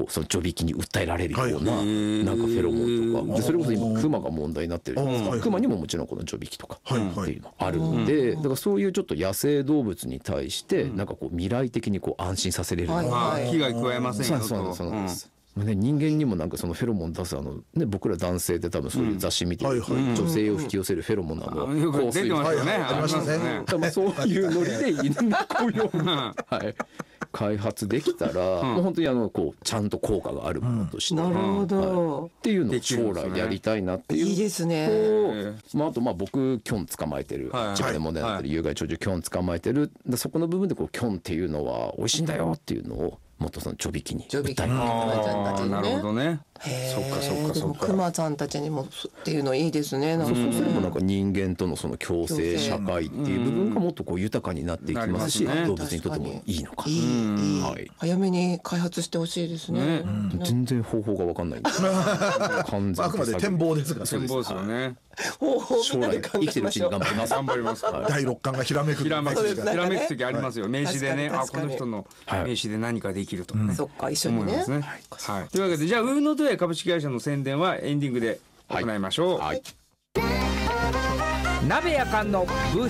こうその除引に訴えられるようななんかフェロモンとかで、それこそ今クマが問題になってるじゃないですか。クマにももちろんこの除引とかっていうのあるんで、だからそういうちょっと野生動物に対してなんかこう未来的にこう安心させれるような、 危害加えませんよと。 そうなんです。ね、人間にもなんかそのフェロモン出すね、僕ら男性で多分そういう雑誌見てる、女性を引き寄せるフェロモンなのよく出てますよね。 ありましたね。 多分そういうノリで犬猫用に、はい、開発できたら、もう本当にこうちゃんと効果があるものとして、 なるほど、 っていうのを将来やりたいなっていう。 いいですね。 あと僕キョン捕まえてる、千葉で問題になってる有害鳥獣キョン捕まえてる、そこの部分でこうキョンっていうのは美味しいんだよっていうのをもっとそのちょびきに訴えたい。 なるほどね。 そっかそっかそっか。クマさんたちにもっていうのいいですね。 そうすればなんか人間とのその共生社会っていう部分がもっとこう豊かになっていきますし、動物にとってもいいのか。 はい。早めに開発してほしいですね。 全然方法が分かんないんです。完全あくまで展望ですから。 展望ですよね。 将来生きてるうちに頑張ります。 頑張ります。 第六感がひらめく。 ひらめく時ありますよ。名刺でね、あこの人の名刺で何かできるとかね。 そっか一緒にね。 はい。というわけでじゃあウーノトゥエ株式会社の宣伝はエンディングで行いましょう。 鍋やかんの部